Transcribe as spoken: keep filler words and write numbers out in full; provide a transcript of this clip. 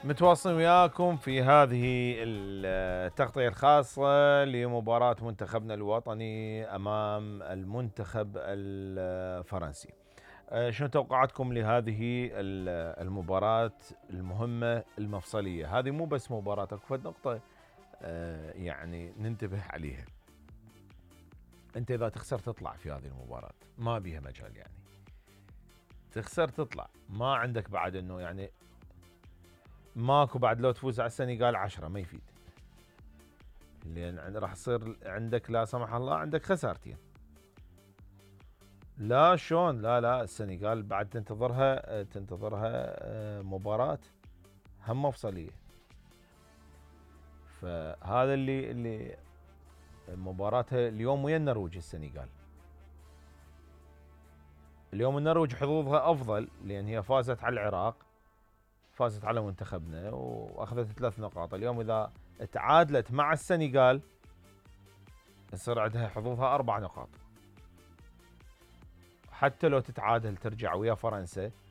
متواصلين وياكم في هذه التغطية الخاصة لمباراة منتخبنا الوطني أمام المنتخب الفرنسي. شنو توقعاتكم لهذه المباراة المهمة المفصلية؟ هذه مو بس مباراة، اكو نقطة يعني ننتبه عليها. انت اذا تخسر تطلع في هذه المباراة ما بيها مجال، يعني تخسر تطلع، ما عندك بعد انه يعني ماكو بعد لو تفوز على السنغال عشرة ما يفيد، لان راح يصير عندك لا سمح الله عندك خسارتين. لا شلون، لا لا السنغال بعد تنتظرها تنتظرها مباراة هم مفصلية. فهذا اللي اللي مباراتها اليوم ويا النرويج. السنغال اليوم النرويج حظوظها افضل لان هي فازت على العراق، فازت على منتخبنا واخذت ثلاث نقاط. اليوم اذا تعادلت مع السنغال يصير عندها حظوظها اربع نقاط. حتى لو تتعادل ترجع ويا فرنسا